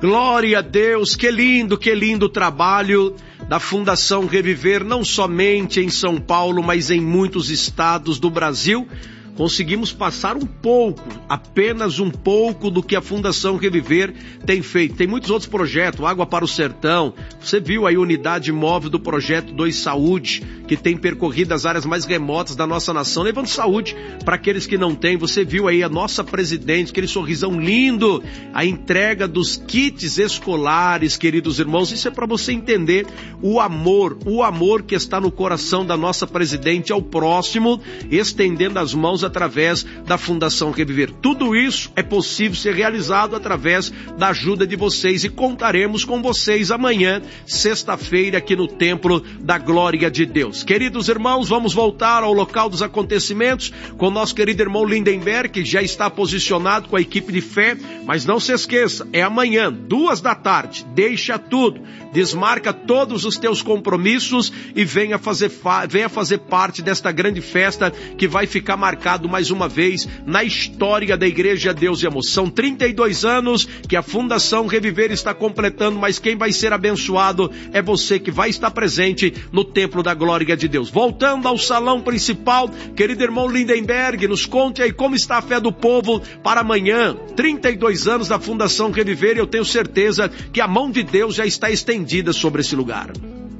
Glória a Deus, que lindo trabalho da Fundação Reviver, não somente em São Paulo, mas em muitos estados do Brasil. Conseguimos passar apenas um pouco do que a Fundação Reviver tem feito. Tem muitos outros projetos, Água para o Sertão, você viu aí a unidade móvel do Projeto 2 Saúde, que tem percorrido as áreas mais remotas da nossa nação, levando saúde para aqueles que não têm. Você viu aí a nossa presidente, aquele sorrisão lindo, a entrega dos kits escolares, queridos irmãos. Isso é para você entender o amor que está no coração da nossa presidente ao próximo, estendendo as mãos através da Fundação Reviver. Tudo isso é possível ser realizado através da ajuda de vocês, e contaremos com vocês amanhã, sexta-feira, aqui no Templo da Glória de Deus. Queridos irmãos, vamos voltar ao local dos acontecimentos com o nosso querido irmão Lindenberg, que já está posicionado com a equipe de fé, mas não se esqueça, é amanhã, 14h. Deixa tudo, desmarca todos os teus compromissos e venha fazer parte desta grande festa que vai ficar marcado mais uma vez na história da Igreja Deus e Amor. São 32 anos que a Fundação Reviver está completando, mas quem vai ser abençoado é você que vai estar presente no Templo da Glória de Deus. Voltando ao salão principal, querido irmão Lindenberg, nos conte aí como está a fé do povo para amanhã. 32 anos da Fundação Reviver, e eu tenho certeza que a mão de Deus já está estendida sobre esse lugar.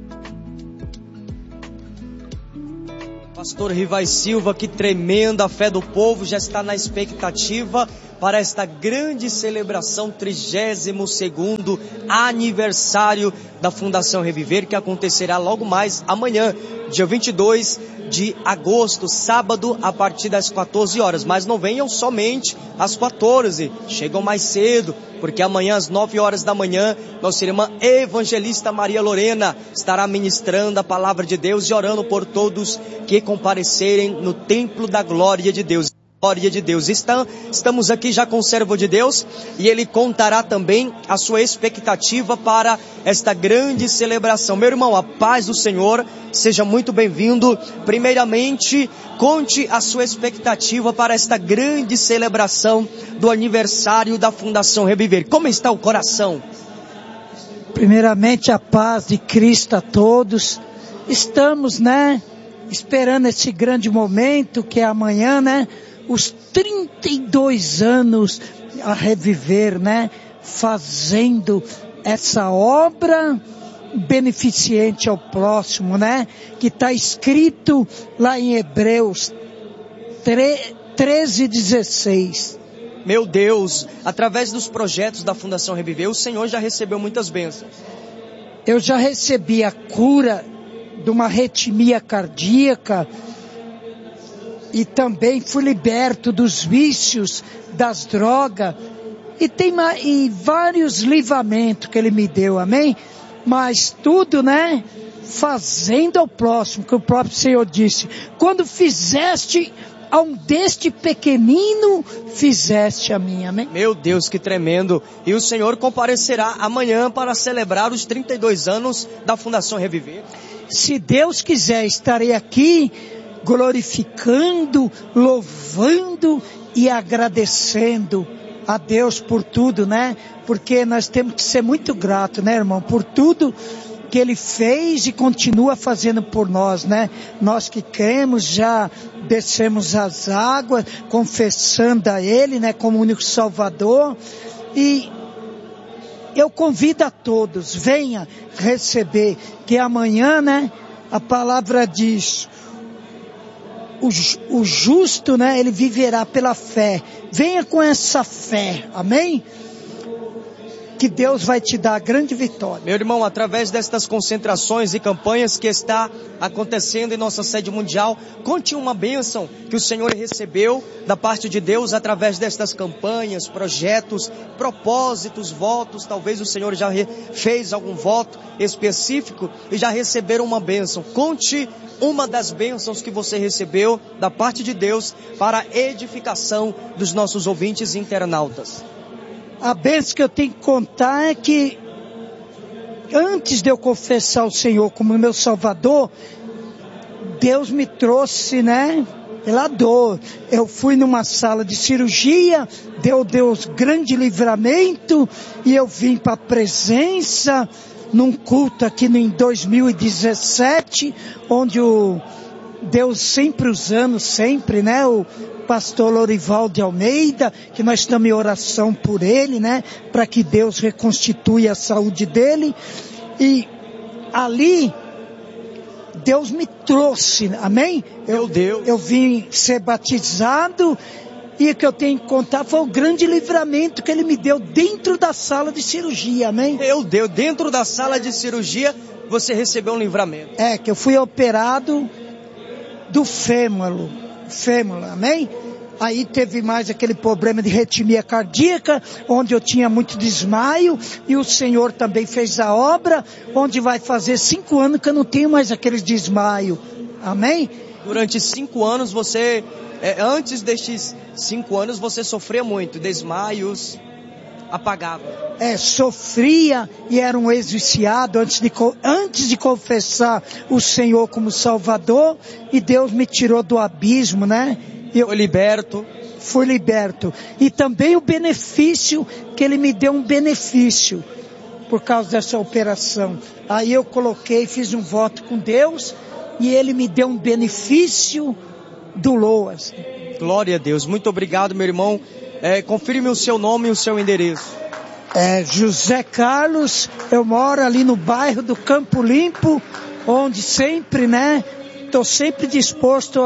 Pastor Rivai Silva, que tremenda a fé do povo, já está na expectativa para esta grande celebração, 32º aniversário da Fundação Reviver, que acontecerá logo mais amanhã, dia 22 de agosto, sábado, a partir das 14 horas. Mas não venham somente às 14, chegam mais cedo, porque amanhã às 9 horas da manhã, nossa irmã evangelista Maria Lorena estará ministrando a palavra de Deus e orando por todos que comparecerem no Templo da Glória de Deus. Glória de Deus. Estamos aqui já com o servo de Deus, e ele contará também a sua expectativa para esta grande celebração. Meu irmão, a paz do Senhor, seja muito bem-vindo. Primeiramente, conte a sua expectativa para esta grande celebração do aniversário da Fundação Reviver. Como está o coração? Primeiramente, a paz de Cristo a todos. Estamos, esperando esse grande momento que é amanhã, os 32 anos a Reviver, fazendo essa obra beneficente ao próximo, que está escrito lá em Hebreus 13:16. Meu Deus, através dos projetos da Fundação Reviver, o Senhor já recebeu muitas bênçãos. Eu já recebi a cura de uma arritmia cardíaca, e também fui liberto dos vícios, das drogas, e vários livramentos que Ele me deu, amém? Mas tudo, fazendo ao próximo, que o próprio Senhor disse, quando fizeste a um deste pequenino, fizeste a mim, amém? Meu Deus, que tremendo! E o Senhor comparecerá amanhã para celebrar os 32 anos da Fundação Reviver? Se Deus quiser, estarei aqui, glorificando, louvando e agradecendo a Deus por tudo, porque nós temos que ser muito gratos, irmão, por tudo que Ele fez e continua fazendo por nós, Nós que cremos, já descemos as águas, confessando a Ele, como único Salvador, e eu convido a todos, venha receber, que amanhã, a palavra diz, o justo, ele viverá pela fé. Venha com essa fé, amém? Que Deus vai te dar a grande vitória. Meu irmão, através destas concentrações e campanhas que está acontecendo em nossa sede mundial, conte uma bênção que o Senhor recebeu da parte de Deus através destas campanhas, projetos, propósitos, votos. Talvez o Senhor já fez algum voto específico e já receberam uma bênção. Conte uma das bênçãos que você recebeu da parte de Deus para a edificação dos nossos ouvintes e internautas. A bênção que eu tenho que contar é que antes de eu confessar o Senhor como meu Salvador, Deus me trouxe, pela dor. Eu fui numa sala de cirurgia, Deus grande livramento, e eu vim para a presença, num culto aqui em 2017, onde Deus sempre usando, né, o pastor Lorival de Almeida, que nós estamos em oração por ele, né, para que Deus reconstitui a saúde dele. E ali Deus me trouxe, amém? Eu vim ser batizado, e o que eu tenho que contar foi o grande livramento que ele me deu dentro da sala de cirurgia, amém? Meu Deus, dentro da sala de cirurgia você recebeu um livramento. Que eu fui operado do fêmur, amém? Aí teve mais aquele problema de arritmia cardíaca, onde eu tinha muito desmaio, e o Senhor também fez a obra, onde vai fazer 5 anos que eu não tenho mais aqueles desmaio, amém? Durante 5 anos você, antes destes 5 anos você sofria muito, desmaios, apagava. Sofria e era um ex-viciado antes de confessar o Senhor como Salvador, e Deus me tirou do abismo, né? Fui liberto. E também o benefício, que ele me deu um benefício por causa dessa operação. Aí eu fiz um voto com Deus, e ele me deu um benefício do LOAS. Glória a Deus, muito obrigado, meu irmão. Confirme o seu nome e o seu endereço. José Carlos, eu moro ali no bairro do Campo Limpo, onde sempre, né, estou sempre disposto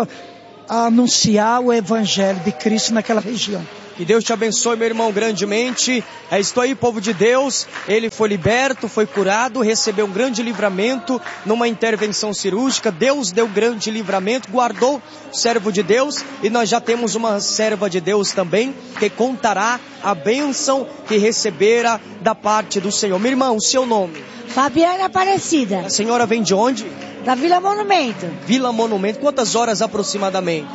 a anunciar o Evangelho de Cristo naquela região. Que Deus te abençoe, meu irmão, grandemente. Estou aí, povo de Deus. Ele foi liberto, foi curado, recebeu um grande livramento numa intervenção cirúrgica. Deus deu grande livramento, guardou o servo de Deus. E nós já temos uma serva de Deus também, que contará a bênção que recebera da parte do Senhor. Meu irmão, o seu nome? Fabiana Aparecida. A senhora vem de onde? Da Vila Monumento. Vila Monumento. Quantas horas aproximadamente?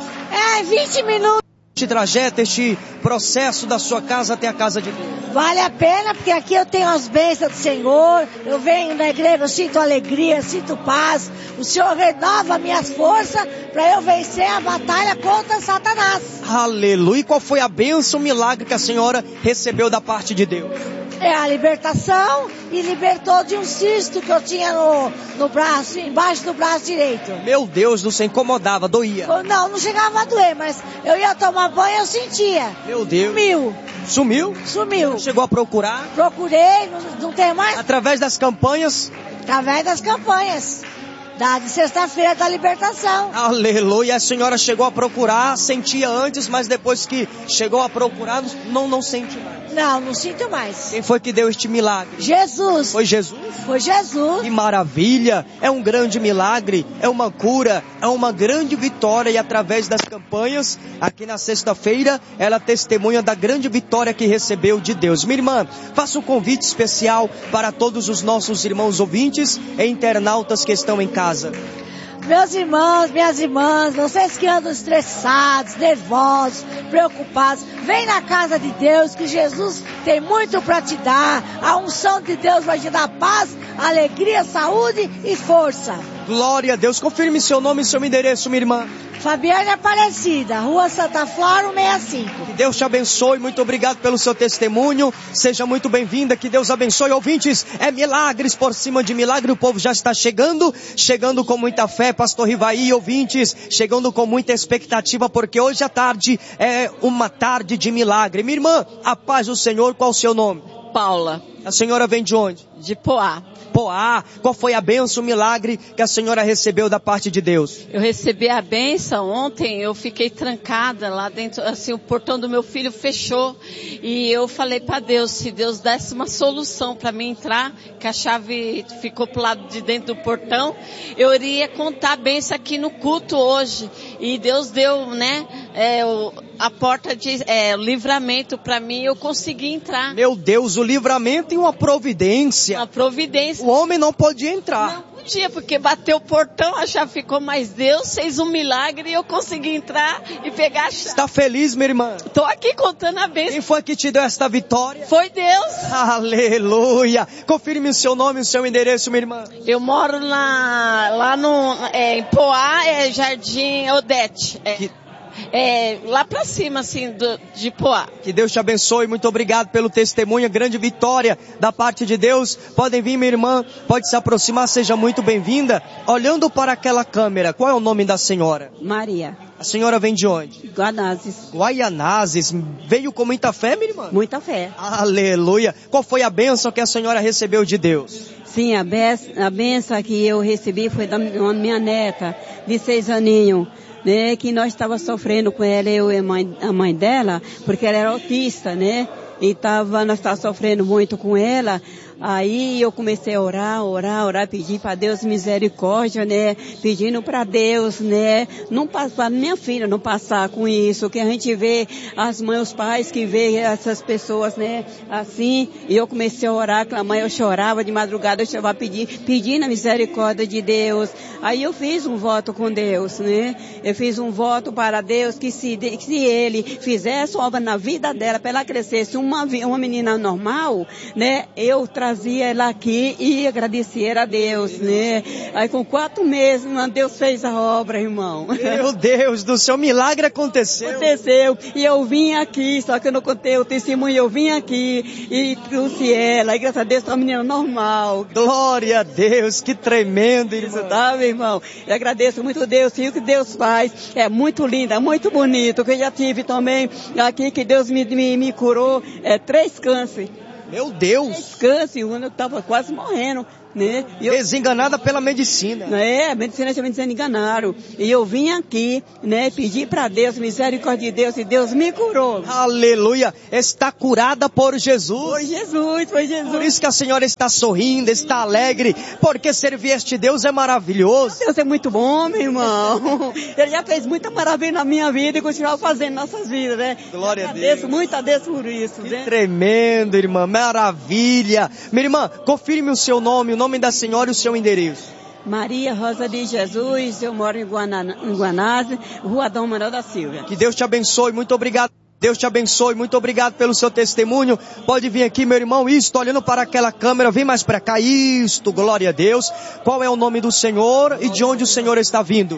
20 minutos. Este trajeto, este processo da sua casa até a casa de Deus. Vale a pena, porque aqui eu tenho as bênçãos do Senhor, eu venho na igreja, eu sinto alegria, eu sinto paz, o Senhor renova minhas forças para eu vencer a batalha contra Satanás. Aleluia! E qual foi a bênção, o milagre que a senhora recebeu da parte de Deus? A libertação, e libertou de um cisto que eu tinha no braço, embaixo do braço direito. Meu Deus do céu, incomodava, doía? Não chegava a doer, mas eu ia tomar banho e eu sentia. Meu Deus. Sumiu? Sumiu. Chegou a procurar? Procurei, não tem mais. Através das campanhas? Através das campanhas. De sexta-feira da libertação. Aleluia, a senhora chegou a procurar, sentia antes, mas depois que chegou a procurar, não sente mais. Não sinto mais. Quem foi que deu este milagre? Jesus. Foi Jesus? Foi Jesus. Que maravilha, é um grande milagre, é uma cura, é uma grande vitória, e através das campanhas, aqui na sexta-feira, ela testemunha da grande vitória que recebeu de Deus. Minha irmã, faça um convite especial para todos os nossos irmãos ouvintes e internautas que estão em casa. Meus irmãos, minhas irmãs, vocês que andam estressados, nervosos, preocupados, vem na casa de Deus, que Jesus tem muito para te dar. A unção de Deus vai te dar paz, alegria, saúde e força. Glória a Deus. Confirme seu nome e seu endereço, minha irmã. Fabiana Aparecida, Rua Santa Flora, 165. Que Deus te abençoe, muito obrigado pelo seu testemunho, seja muito bem-vinda, que Deus abençoe. Ouvintes, milagres por cima de milagre, o povo já está chegando com muita fé, pastor Rivaí, ouvintes, chegando com muita expectativa, porque hoje à tarde é uma tarde de milagre. Minha irmã, a paz do Senhor, qual o seu nome? Paula. A senhora vem de onde? De Poá. Qual foi a bênção, o milagre que a senhora recebeu da parte de Deus? Eu recebi a bênção ontem, eu fiquei trancada lá dentro, assim, o portão do meu filho fechou, e eu falei para Deus, se Deus desse uma solução para mim entrar, que a chave ficou pro lado de dentro do portão, eu iria contar a bênção aqui no culto hoje, e Deus deu, né, a porta de o livramento para mim, eu consegui entrar. Meu Deus, o livramento e uma providência. Uma providência. O homem não podia entrar. Não podia, porque bateu o portão, a chave ficou, mas Deus fez um milagre e eu consegui entrar e pegar a chave. Está feliz, minha irmã? Tô aqui contando a bênção. Quem foi que te deu esta vitória? Foi Deus. Aleluia. Confirme o seu nome e o seu endereço, minha irmã. Eu moro lá em Poá, Jardim Odete. lá pra cima, assim, de Poá. Que Deus te abençoe, muito obrigado pelo testemunho, grande vitória da parte de Deus. Podem vir, minha irmã, pode se aproximar, seja muito bem-vinda. Olhando para aquela câmera, qual é o nome da senhora? Maria. A senhora vem de onde? Guanazes. Guaianazes. Veio com muita fé, minha irmã? Muita fé. Aleluia. Qual foi a bênção que a senhora recebeu de Deus? Sim, a bênção que eu recebi foi da minha neta, de 6 aninhos, né? Que nós estávamos sofrendo com ela, eu e a mãe dela, porque ela era autista, né? E nós estávamos sofrendo muito com ela. Aí eu comecei a orar, pedir para Deus misericórdia, né? Pedindo para Deus, né? Não passar, minha filha não passar com isso, que a gente vê as mães, os pais que vê essas pessoas, né? Assim, e eu comecei a orar, clamar, eu chorava de madrugada, eu chorava pedindo a misericórdia de Deus. Aí eu fiz um voto com Deus, né? Eu fiz um voto para Deus que se Ele fizesse obra na vida dela, para ela crescesse uma menina normal, né? Eu trazia ela aqui e agradecer a Deus, né? Aí com 4 meses, Deus fez a obra, irmão. Meu Deus do céu, milagre aconteceu. Aconteceu. E eu vim aqui, só que eu não contei o testemunho, eu vim aqui e trouxe ela. E graças a Deus, tá uma menina normal. Glória a Deus, que tremendo, irmão. Tá, meu irmão? Eu agradeço muito a Deus, e o que Deus faz é muito lindo, é muito bonito. Que eu já tive também aqui, que Deus me curou, 3 cânceres. Meu Deus! 3 cânceres, quando eu estava quase morrendo, né? Desenganada pela medicina. A medicina me desenganaram. E eu vim aqui, né, pedir para Deus, misericórdia de Deus, e Deus me curou. Aleluia! Está curada por Jesus. Foi Jesus. Por isso que a senhora está sorrindo, está alegre, porque servir este Deus é maravilhoso. Deus é muito bom, meu irmão. Ele já fez muita maravilha na minha vida e continua fazendo nossas vidas, né? Glória a Deus. Muito a Deus por isso, né? Tremendo, irmã, maravilha. Minha irmã, confirme o seu nome, o nome da senhora e o seu endereço. Maria Rosa de Jesus, eu moro em Guanazes, Rua Dom Manuel da Silva. Que Deus te abençoe, muito obrigado. Deus te abençoe, muito obrigado pelo seu testemunho. Pode vir aqui, meu irmão, isto, olhando para aquela câmera, vem mais para cá, isto, glória a Deus. Qual é o nome do Senhor e de onde o Senhor está vindo?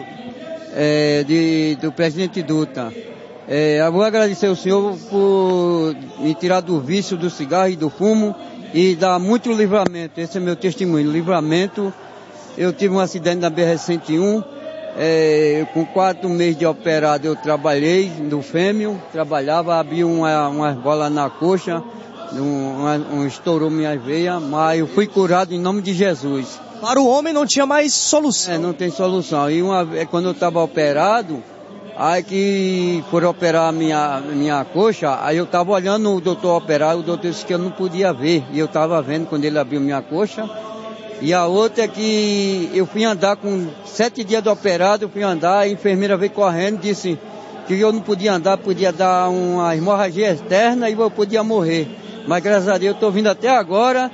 Do presidente Dutra. Eu vou agradecer ao Senhor por me tirar do vício do cigarro e do fumo e dar muito livramento. Esse é meu testemunho, livramento. Eu tive um acidente na BR-101, com 4 meses de operado eu trabalhei no fêmeo, trabalhava, abri umas bolas na coxa, estourou minhas veias, mas eu fui curado em nome de Jesus. Para o homem não tinha mais solução. Não tem solução. E quando eu estava operado, aí que foram operar a minha coxa, aí eu estava olhando o doutor operar, o doutor disse que eu não podia ver, e eu estava vendo quando ele abriu minha coxa. E a outra é que eu fui andar com 7 dias de operado, eu fui andar, a enfermeira veio correndo e disse que eu não podia andar, podia dar uma hemorragia externa e eu podia morrer. Mas graças a Deus eu estou vindo até agora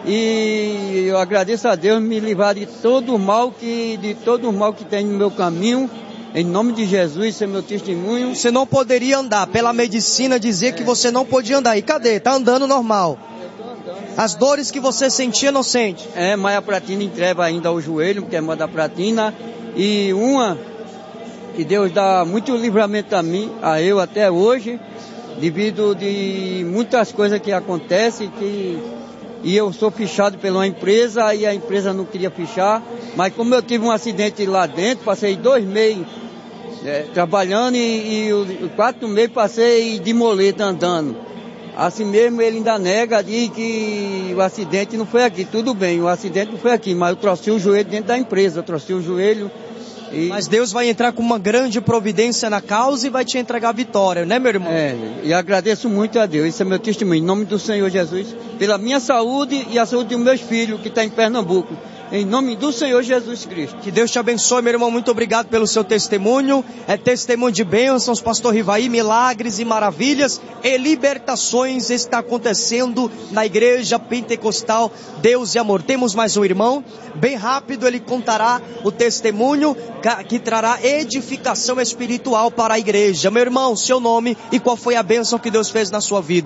e eu agradeço a Deus me livrar de todo o mal que tem no meu caminho. Em nome de Jesus, esse é meu testemunho. Você não poderia andar, pela medicina dizer que você não podia andar. E cadê? Tá andando normal. As dores que você sentia, não sente? Mas a platina entrega ainda ao joelho, porque é uma da platina. E uma que Deus dá muito livramento a mim, a eu até hoje, devido de muitas coisas que acontecem, e eu sou fichado pela empresa, e a empresa não queria fichar, mas como eu tive um acidente lá dentro, passei 2 meses trabalhando e 4 meses passei de moleta andando. Assim mesmo ele ainda nega, diz que o acidente não foi aqui. Tudo bem, o acidente não foi aqui, mas eu trouxe o joelho dentro da empresa, eu trouxe o joelho. Mas Deus vai entrar com uma grande providência na causa e vai te entregar a vitória, né, meu irmão? E agradeço muito a Deus, esse é meu testemunho, em nome do Senhor Jesus, pela minha saúde e a saúde dos meus filhos, que estão em Pernambuco. Em nome do Senhor Jesus Cristo. Que Deus te abençoe, meu irmão. Muito obrigado pelo seu testemunho. É testemunho de bênçãos, pastor Rivaí, milagres e maravilhas e libertações está acontecendo na igreja pentecostal Deus e Amor. Temos mais um irmão. Bem rápido ele contará o testemunho que trará edificação espiritual para a igreja. Meu irmão, seu nome e qual foi a bênção que Deus fez na sua vida?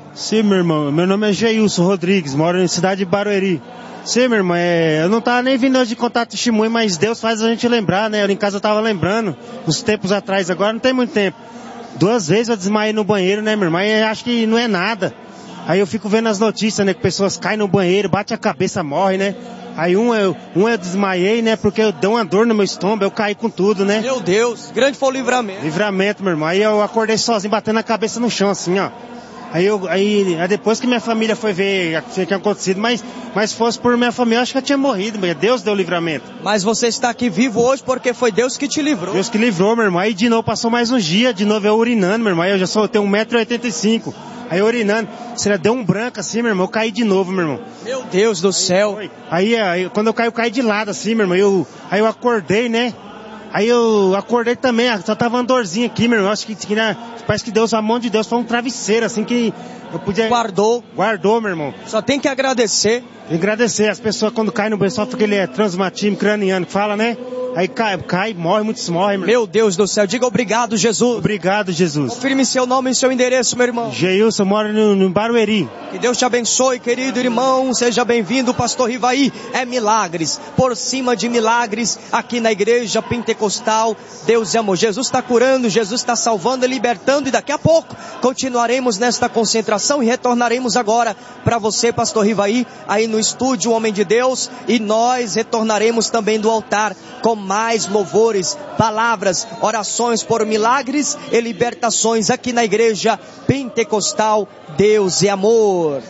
Sim, meu irmão. Meu nome é Geilson Rodrigues, moro na cidade de Barueri. Sim, meu irmão, eu não tava nem vindo hoje de contar testemunho, mas Deus faz a gente lembrar, né? Eu em casa eu tava lembrando, uns tempos atrás, agora não tem muito tempo. 2 vezes eu desmaiei no banheiro, né, meu irmão? E acho que não é nada. Aí eu fico vendo as notícias, né, que pessoas caem no banheiro, bate a cabeça, morre, né? Aí eu desmaiei, né, porque eu dei uma dor no meu estômago, eu caí com tudo, né? Meu Deus, grande foi o livramento. Livramento, meu irmão. Aí eu acordei sozinho, batendo a cabeça no chão, assim, ó. Aí depois que minha família foi ver o que tinha acontecido, mas fosse por minha família, eu acho que eu tinha morrido, mas Deus deu o livramento. Mas você está aqui vivo hoje porque foi Deus que te livrou. Deus que livrou, meu irmão. Aí de novo passou mais uns dias, de novo eu urinando, meu irmão. Aí eu já tenho 1,85 m. Aí urinando, você deu um branco assim, meu irmão, eu caí de novo, meu irmão. Meu Deus do céu. Aí quando eu caí de lado assim, meu irmão, aí eu acordei, né? Aí eu acordei também, só tava uma dorzinha aqui, meu irmão. Acho que parece que Deus, a mão de Deus, foi um travesseiro, assim, que eu podia... Guardou, meu irmão. Só tem que agradecer. Agradecer. As pessoas, quando caem no pessoal, fica ele transmatismo craniano, que fala, né? Aí cai, morre, muitos morrem, meu irmão. Meu Deus do céu, diga obrigado, Jesus. Obrigado, Jesus. Confirme seu nome e seu endereço, meu irmão. Geilson, moro no Barueri. Que Deus te abençoe, querido irmão. Seja bem-vindo, pastor Rivaí. É milagres, por cima de milagres, aqui na igreja pentecostal. Deus é amor. Jesus está curando, Jesus está salvando e libertando. E daqui a pouco continuaremos nesta concentração e retornaremos agora para você, pastor Rivaí, aí no estúdio Homem de Deus. E nós retornaremos também do altar com mais louvores, palavras, orações por milagres e libertações aqui na igreja pentecostal. Deus é amor.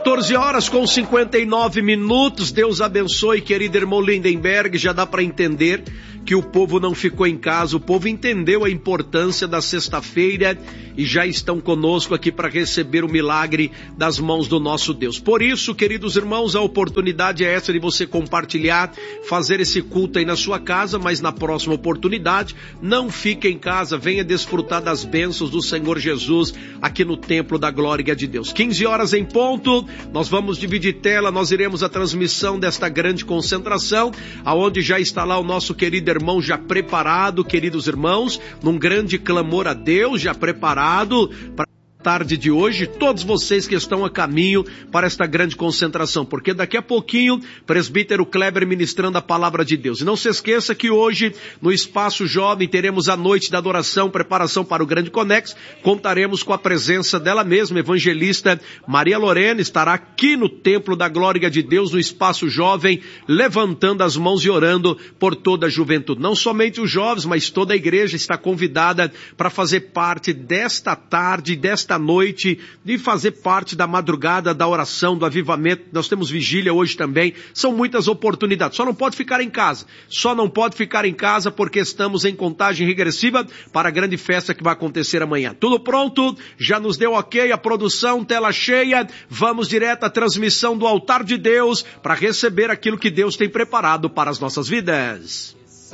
14h59. Deus abençoe, querido irmão Lindenberg. Já dá para entender que o povo não ficou em casa, o povo entendeu a importância da sexta-feira e já estão conosco aqui para receber o milagre das mãos do nosso Deus. Por isso, queridos irmãos, a oportunidade é essa de você compartilhar, fazer esse culto aí na sua casa, mas na próxima oportunidade, não fique em casa, venha desfrutar das bênçãos do Senhor Jesus aqui no Templo da Glória de Deus. 15 horas em ponto, nós vamos dividir tela, nós iremos a transmissão desta grande concentração, aonde já está lá o nosso querido irmão já preparado, queridos irmãos, num grande clamor a Deus, já preparado para tarde de hoje, todos vocês que estão a caminho para esta grande concentração, porque daqui a pouquinho, presbítero Kleber ministrando a palavra de Deus. E não se esqueça que hoje, no Espaço Jovem, teremos a noite da adoração, preparação para o Grande Conex, contaremos com a presença dela mesma, evangelista Maria Lorena, estará aqui no Templo da Glória de Deus, no Espaço Jovem, levantando as mãos e orando por toda a juventude. Não somente os jovens, mas toda a igreja está convidada para fazer parte desta tarde, desta noite, de fazer parte da madrugada, da oração, do avivamento. Nós temos vigília hoje também. São muitas oportunidades. Só não pode ficar em casa. Só não pode ficar em casa porque estamos em contagem regressiva para a grande festa que vai acontecer amanhã. Tudo pronto? Já nos deu ok a produção, tela cheia. Vamos direto à transmissão do altar de Deus para receber aquilo que Deus tem preparado para as nossas vidas.